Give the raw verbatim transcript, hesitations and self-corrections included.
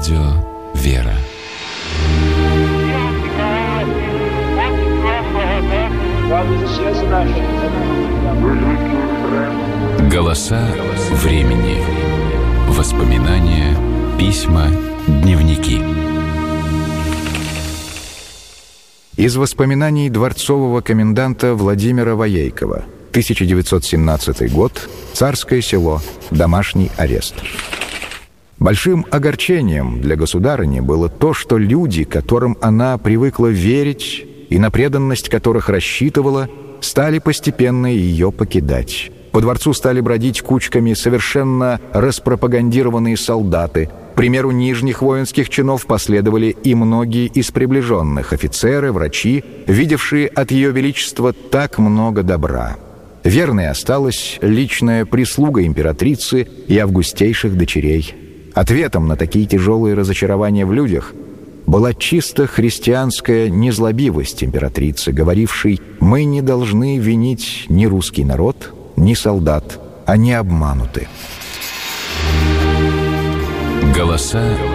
Радио «Вера». Голоса времени. Воспоминания, письма, дневники. Из воспоминаний дворцового коменданта Владимира Воейкова. тысяча девятьсот семнадцатый год. Царское село. Домашний арест. Большим огорчением для государыни было то, что люди, которым она привыкла верить и на преданность которых рассчитывала, стали постепенно ее покидать. По дворцу стали бродить кучками совершенно распропагандированные солдаты. К примеру нижних воинских чинов последовали и многие из приближенных, офицеры, врачи, видевшие от Ее Величества так много добра. Верной осталась личная прислуга императрицы и августейших дочерей. Ответом на такие тяжелые разочарования в людях была чисто христианская незлобивость императрицы, говорившей: «Мы не должны винить ни русский народ, ни солдат, они обмануты». Голоса